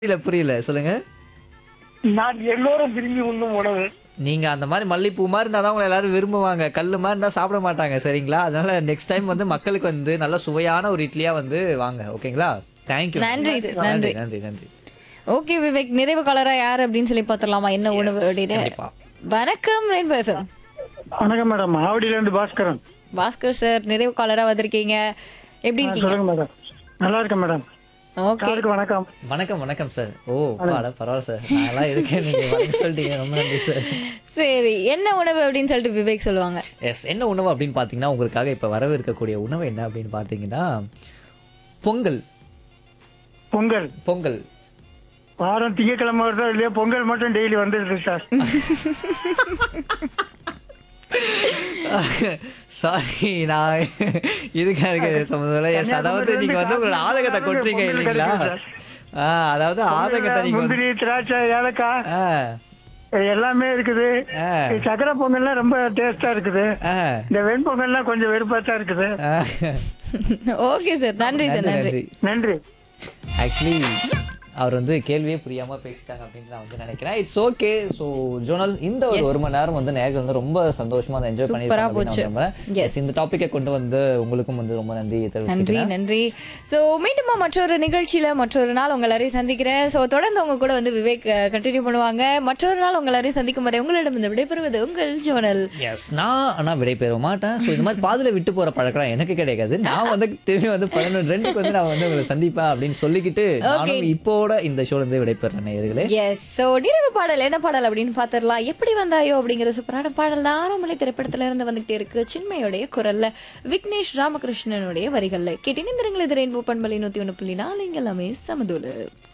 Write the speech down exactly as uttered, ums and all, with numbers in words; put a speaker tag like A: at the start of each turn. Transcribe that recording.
A: புரியல, புரியல. சொல்லுங்க.
B: நான் எல்லோரும் விரும்பி உண்ணும் உணவு.
A: நீங்க அந்த மாரி மல்லிப்பூ மாரி இருந்தா தான் உங்கள எல்லாரும் விரும்புவாங்க. கல்லு மாரி இருந்தா சாப்பிட மாட்டாங்க. சரிங்களா? அதனால நெக்ஸ்ட் டைம் வந்து மக்களுக்கு வந்து நல்ல சுவையான ஒரு இட்லியா வந்து வாங்க. ஓகேங்களா? Thank you.
C: நன்றி சார்,
A: நன்றி,
C: நன்றி.
A: நன்றி, நன்றி.
C: ஓகே விவேக், நிறைவு காலரா யார் அப்படின்னு சொல்லி பார்த்துடலாமா? என்ன உணவு அப்படின்னு.
A: கண்டிப்பா.
C: வணக்கம் ரெயின்போ எஃப்எம்.
B: வணக்கம் மேடம், ஆவடியில இருந்து பாஸ்கரன்.
C: பாஸ்கர் சார், நிறைவு காலரா வந்திருக்கீங்க. எப்படி
B: ஆ,
C: இருக்கீங்க?
B: சொல்லுங்க மேடம். நல்லா இருக்கேன் மேடம்.
C: ஓகே.
B: யாருக்கு வணக்கம்.
A: வணக்கம், வணக்கம் சார். ஓ, பாட பரவாயில்ல சார். நான்லாம் இருக்கேன். நீங்க வணக்கம் சொல்லிட்டீங்க. ரொம்ப நன்றி சார்.
C: சரி, என்ன உணவு அப்படின்னு சொல்லிட்டு விவேக் சொல்லுவாங்க.
A: எஸ், என்ன உணவு அப்படின்னு பார்த்தீங்கன்னா, உங்களுக்காக இப்ப வரவிருக்கக்கூடிய உணவு என்ன அப்படின்னு பார்த்தீங்கன்னா, பொங்கல்.
B: பொங்கல்.
A: பொங்கல்.
B: வாரம் திங்கக்கிழமை வருதோ இல்லையா, பொங்கல் மட்டும் டெய்லி வந்துடுது சார்.
A: சாரி, நான் இதுக்காக சம்மந்தம் இல்லை. எஸ், அதாவது நீங்க வந்து உங்களோட ஆதங்கத்தை கொட்டுறீங்க இல்லைங்களா? ஆ, அதாவது ஆதங்கத்தை நீங்க வந்து
B: முந்திரி, திராட்சை, ஏலக்காய்
A: ஆ,
B: எல்லாமே இருக்குது.
A: ஆ,
B: சக்கரை பொங்கல்லாம் ரொம்ப டேஸ்டா இருக்குது.
A: ஆ,
B: இந்த வெண்பொங்கல்லாம் கொஞ்சம் வெறுப்பா தான் இருக்குது.
A: ஆ.
C: ஓகே சார், நன்றி சார், நன்றி.
B: நன்றி.
A: ஆக்சுவலி அவர் வந்து கேள்வியே புரியாம பேசிட்டாங்க அப்படின்னு நான் வந்து நினைக்கிறேன். It's okay. ஸோ ஜோனல், இந்த ஒரு ஒரு மணி நேரம் வந்து நேர்கள் வந்து ரொம்ப சந்தோஷமா அதை என்ஜாய்
C: சூப்பரா
A: பண்ணிருக்காங்க.
C: போச்சு. Yes.
A: இந்த டாபிக்கை கொண்டு வந்து உங்களுக்கும் வந்து ரொம்ப நன்றி
C: நன்றி,
A: தெரிவிச்சுக்கிறேன்.
C: நன்றி. ஸோ மீண்டுமா மற்றொரு நிகழ்ச்சியில மற்றொரு நாள் உங்க எல்லாரையும் சந்திக்கிறேன். ஸோ தொடர்ந்து உங்க கூட வந்து விவேக் கண்டினியூ பண்ணுவாங்க. மற்றொரு நாள் உங்க எல்லாரையும் சந்திக்கும் வரை உங்களிடம் இந்த விடைபெறுவது உங்கள் ஜோனல்.
A: எஸ், நான் ஆனா விடை பெற மாட்டேன். ஸோ இந்த மாதிரி பாதியில விட்டு போற பழக்கம் எனக்கு கிடைக்காது. நான் வந்து திரும்பி வந்து பதினொன்று ரெண்டுக்கு வந்து நான் வந்து உங்களை சந்திப்பேன் அப்படின்னு சொல்லிக்கிட்டு நானும் இப்போட இந்த ஷோல இருந்து விடைபெறேன் நேயர்களே.
C: எஸ், ஸோ நிறைவு பாடல் என்ன பாடல் அப்படின்னு பார்த்துடலாம். எப்படி வந்தாயோ அப்படிங்கிற சூப்பரான பாடல் தான் ஆரம்பலை திரைப்படத்துல இருந்து வந்துகிட்டே இருக்கு. சின்மையோடைய குரல்ல, விக்னேஷ் ராமகிருஷ்ணனுடைய வரிகள்ல கேட்டு நிந்திரங்கள் இது ரெயின்போ பண்பலை நூத்தி ஒண்ணு புள்ளி நாலு. இங்க எல்லாமே சமதூல.